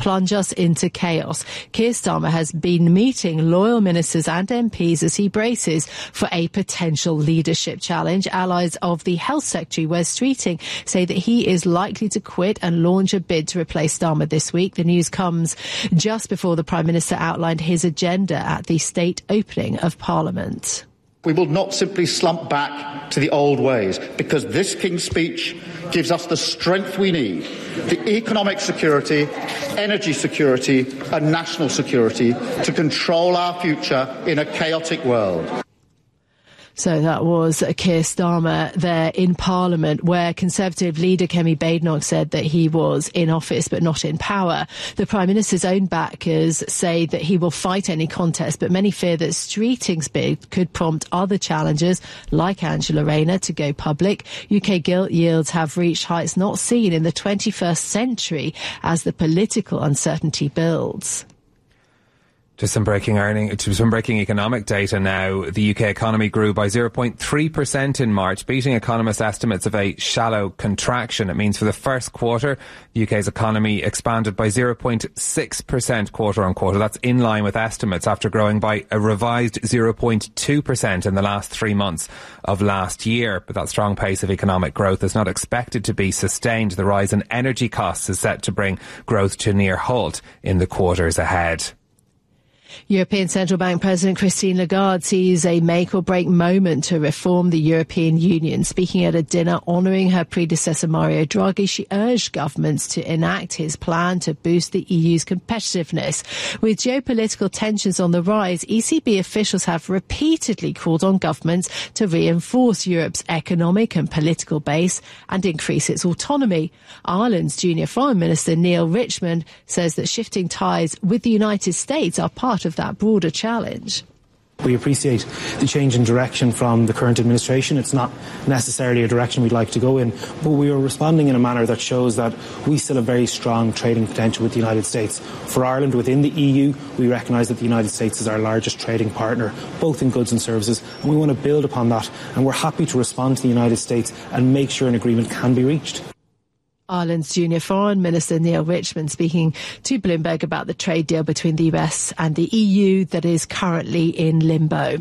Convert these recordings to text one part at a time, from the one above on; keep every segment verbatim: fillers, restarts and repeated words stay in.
plunge us into chaos. Keir Starmer has been meeting loyal ministers and M Ps as he braces for a potential leadership challenge. Allies of the Health Secretary, Wes Streeting, say that he is likely to quit and launch a bid to replace Starmer this week. The news comes just before the Prime Minister outlined his agenda at the state opening of Parliament. We will not simply slump back to the old ways, because this King's Speech gives us the strength we need, the economic security, energy security and national security to control our future in a chaotic world. So that was Keir Starmer there in Parliament, where Conservative leader Kemi Badenoch said that he was in office but not in power. The Prime Minister's own backers say that he will fight any contest, but many fear that Streeting's bid could prompt other challengers like Angela Rayner to go public. U K gilt yields have reached heights not seen in the twenty-first century as the political uncertainty builds. To some breaking earning, to some breaking economic data now. The U K economy grew by zero point three percent in March, beating economists' estimates of a shallow contraction. It means for the first quarter, the U K's economy expanded by zero point six percent quarter on quarter. That's in line with estimates after growing by a revised zero point two percent in the last three months of last year. But that strong pace of economic growth is not expected to be sustained. The rise in energy costs is set to bring growth to a near halt in the quarters ahead. European Central Bank President Christine Lagarde sees a make-or-break moment to reform the European Union. Speaking at a dinner honouring her predecessor Mario Draghi, she urged governments to enact his plan to boost the E U's competitiveness. With geopolitical tensions on the rise, E C B officials have repeatedly called on governments to reinforce Europe's economic and political base and increase its autonomy. Ireland's junior Foreign Minister Neil Richmond says that shifting ties with the United States are part of that broader challenge. We appreciate the change in direction from the current administration. It's not necessarily a direction we'd like to go in, but we are responding in a manner that shows that we still have very strong trading potential with the United States. For Ireland within the E U, we recognise that the United States is our largest trading partner, both in goods and services, and we want to build upon that, and we're happy to respond to the United States and make sure an agreement can be reached. Ireland's junior Foreign Minister Neil Richmond speaking to Bloomberg about the trade deal between the U S and the E U that is currently in limbo.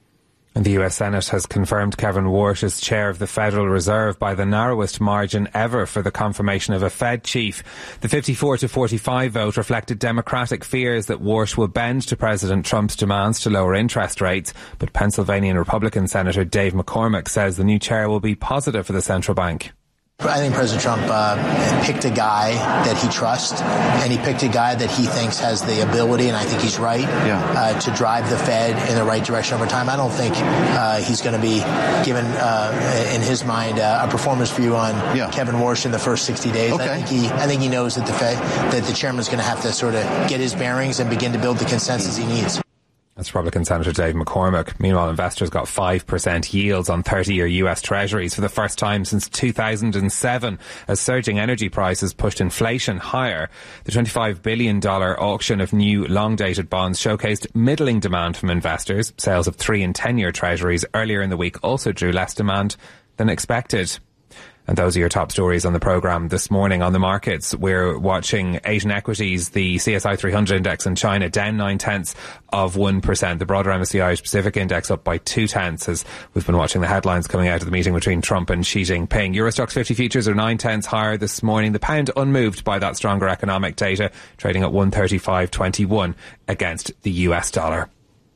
And the U S Senate has confirmed Kevin Warsh as chair of the Federal Reserve by the narrowest margin ever for the confirmation of a Fed chief. The fifty-four to forty-five vote reflected Democratic fears that Warsh will bend to President Trump's demands to lower interest rates. But Pennsylvania Republican Senator Dave McCormick says the new chair will be positive for the central bank. I think President Trump uh, picked a guy that he trusts, and he picked a guy that he thinks has the ability, and I think he's right, yeah. uh, to drive the Fed in the right direction over time. I don't think uh, he's going to be given, uh, in his mind, uh, a performance review on yeah. Kevin Warsh in the first sixty days. Okay. I think he, I think he knows that the Fed, that the chairman's going to have to sort of get his bearings and begin to build the consensus he needs. That's Republican Senator Dave McCormick. Meanwhile, investors got five percent yields on thirty-year U S Treasuries for the first time since two thousand seven, as surging energy prices pushed inflation higher. The twenty-five billion dollars auction of new long-dated bonds showcased middling demand from investors. Sales of three and ten-year Treasuries earlier in the week also drew less demand than expected. And those are your top stories on the programme this morning. On the markets, we're watching Asian equities, the C S I three hundred index in China down nine tenths of one percent. The broader M S C I Irish Pacific index up by two tenths as we've been watching the headlines coming out of the meeting between Trump and Xi Jinping. Eurostoxx fifty futures are nine tenths higher this morning. The pound unmoved by that stronger economic data, trading at one thirty-five twenty-one against the U S dollar.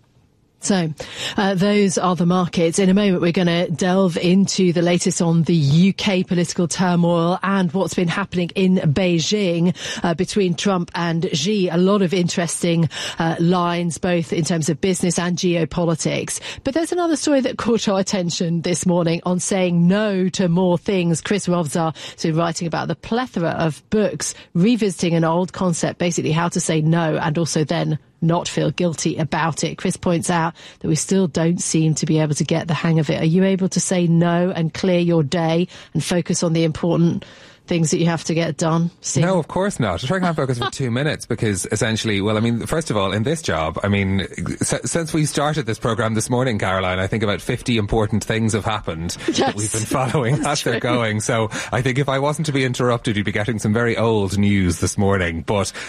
So uh, those are the markets. In a moment, we're going to delve into the latest on the U K political turmoil and what's been happening in Beijing uh, between Trump and Xi. A lot of interesting uh, lines, both in terms of business and geopolitics. But there's another story that caught our attention this morning on saying no to more things. Chris Rovzar has been writing about the plethora of books revisiting an old concept, basically how to say no and also then not feel guilty about it. Chris points out that we still don't seem to be able to get the hang of it. Are you able to say no and clear your day and focus on the important things that you have to get done? Steve? No, of course not. I try and focus for two minutes because essentially, well, I mean, first of all, in this job, I mean, s- since we started this programme this morning, Caroline, I think about fifty important things have happened yes, that we've been following as they're going. So I think if I wasn't to be interrupted, you'd be getting some very old news this morning. But